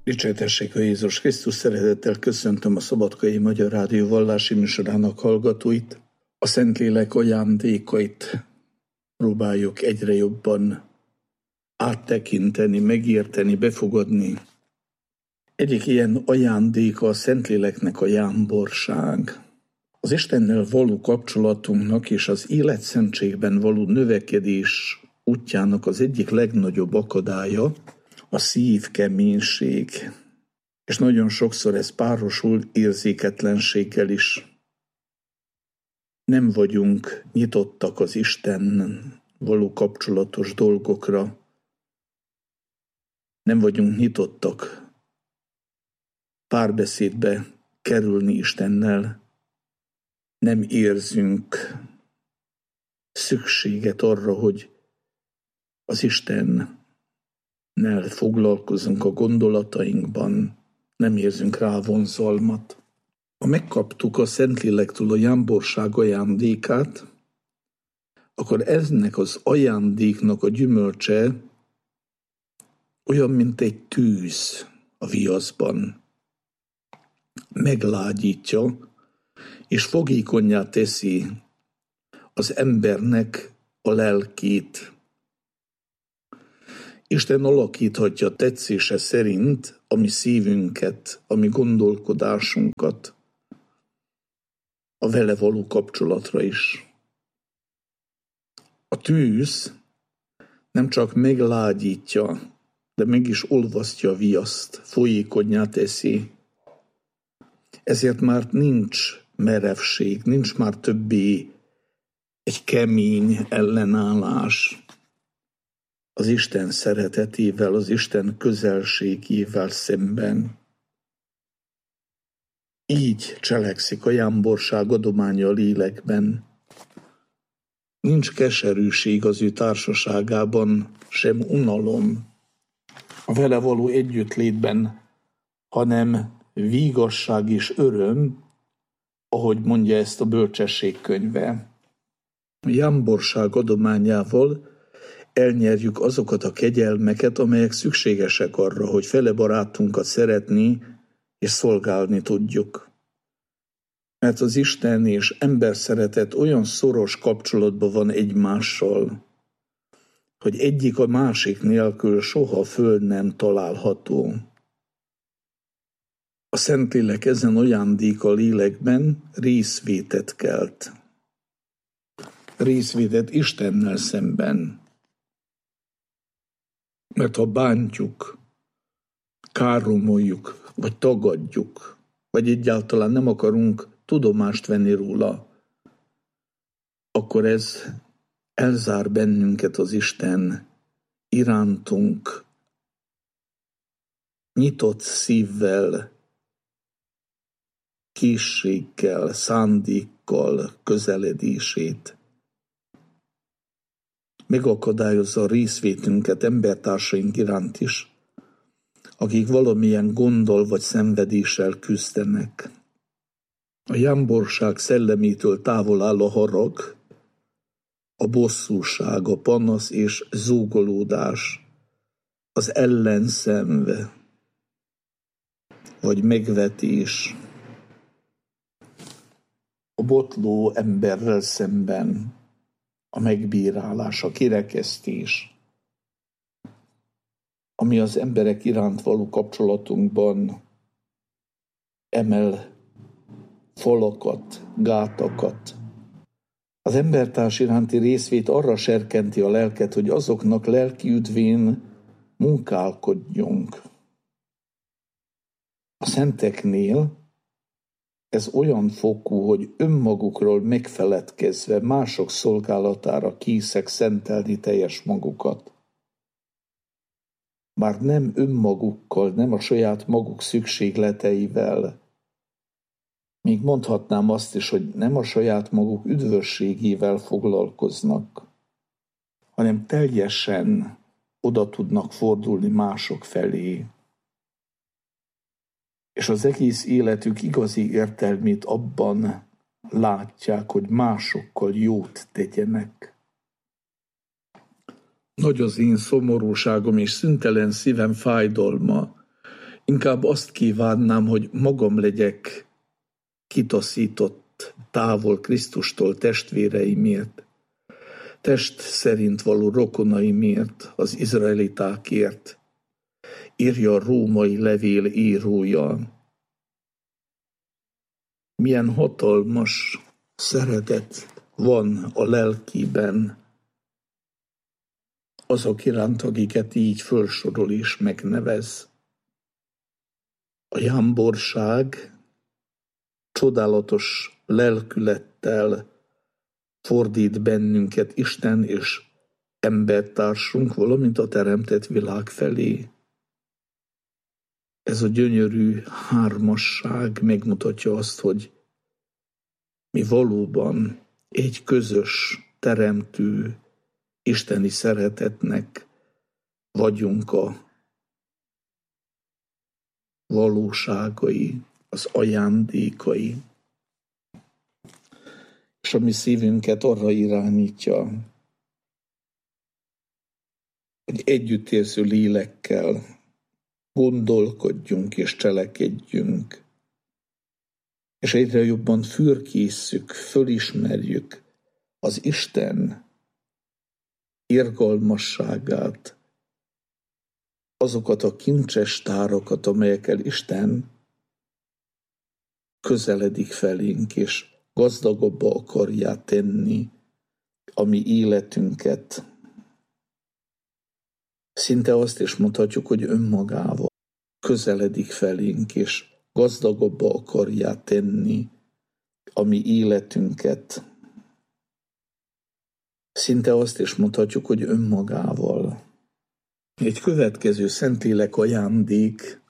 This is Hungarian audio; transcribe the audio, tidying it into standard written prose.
Dicsértessék a Jézus Krisztus, szeretettel köszöntöm a Szabadkai Magyar Rádió vallási műsorának hallgatóit. A Szentlélek ajándékait próbáljuk egyre jobban áttekinteni, megérteni, befogadni. Egyik ilyen ajándéka a Szentléleknek a jámborság. Az Istennel való kapcsolatunknak és az életszentségben való növekedés útjának az egyik legnagyobb akadálya a szívkeménység. És nagyon sokszor ez párosul érzéketlenséggel is. Nem vagyunk nyitottak az Isten való kapcsolatos dolgokra. Nem vagyunk nyitottak párbeszédbe kerülni Istennel. Nem érzünk szükséget arra, hogy az Istennel foglalkozunk a gondolatainkban, nem érzünk rá vonzalmat. Ha megkaptuk a Szentlélektől a jámborság ajándékát, akkor ennek az ajándéknak a gyümölcse olyan, mint egy tűz a viaszban. Meglágyítja, és fogékonnyá teszi az embernek a lelkét. Isten alakíthatja tetszése szerint a mi szívünket, a mi gondolkodásunkat, a vele való kapcsolatra is. A tűz nem csak meglágyítja, de meg is olvasztja a viaszt, folyékonnyá teszi. Ezért már nincs merevség, nincs már többé egy kemény ellenállás az Isten szeretetével, az Isten közelségével szemben. Így cselekszik a jámborság adománya a lélekben. Nincs keserűség az ő társaságában, sem unalom a vele való együttlétben, hanem vígasság és öröm, ahogy mondja ezt a bölcsesség könyve. A jámborság adományával elnyerjük azokat a kegyelmeket, amelyek szükségesek arra, hogy fele barátunkat szeretni és szolgálni tudjuk. Mert az Isten és ember szeretet olyan szoros kapcsolatban van egymással, hogy egyik a másik nélkül soha föl nem található. A Szentlélek ezen ajándéka lélekben részvétet kelt. Részvétet Istennel szemben. Mert ha bántjuk, káromoljuk, vagy tagadjuk, vagy egyáltalán nem akarunk tudomást venni róla, akkor ez elzár bennünket az Isten irántunk nyitott szívvel, készséggel, szándékkal közeledését. Megakadályozza a részvétünket embertársaink iránt is, akik valamilyen gonddal vagy szenvedéssel küzdenek. A jámborság szellemétől távol áll a harag, a bosszúság, a panasz és zúgolódás, az ellenszenv, vagy megvetés, a botló emberrel szemben, a megbírálás, a kirekesztés, ami az emberek iránt való kapcsolatunkban emel falakat, gátakat. Az embertárs iránti részvét arra serkenti a lelket, hogy azoknak lelki üdvén munkálkodjunk. A szenteknél ez olyan fokú, hogy önmagukról megfeledkezve mások szolgálatára készek szentelni teljes magukat. Már nem önmagukkal, nem a saját maguk szükségleteivel. Még mondhatnám azt is, hogy nem a saját maguk üdvösségével foglalkoznak, hanem teljesen oda tudnak fordulni mások felé. És az egész életük igazi értelmét abban látják, hogy másokkal jót tegyenek. Nagy az én szomorúságom és szüntelen szívem fájdalma, Inkább azt kívánnám, hogy magam legyek kitaszított távol Krisztustól testvéreimért, test szerint való rokonaimért, az izraelitákért, írja a római levél írója. Milyen hatalmas szeretet van a lelkében azok iránt, akiket így fölsorol és megnevez. A jámborság csodálatos lelkülettel fordít bennünket Isten és embertársunk, valamint a teremtett világ felé. Ez a gyönyörű hármasság megmutatja azt, hogy mi valóban egy közös, teremtő, isteni szeretetnek vagyunk a valóságai, az ajándékai, és a mi szívünket arra irányítja, hogy együttérző lélekkel gondolkodjunk és cselekedjünk, és egyre jobban fürkészszük, fölismerjük az Isten irgalmasságát, azokat a kincses tárakat, amelyekkel Isten közeledik felénk, és gazdagabbá akarja tenni a mi életünket. Szinte azt is mondhatjuk, hogy önmagával közeledik felénk, és gazdagabbá akarja tenni a mi életünket. Szinte azt is mondhatjuk, hogy önmagával. Egy következő Szentlélek ajándék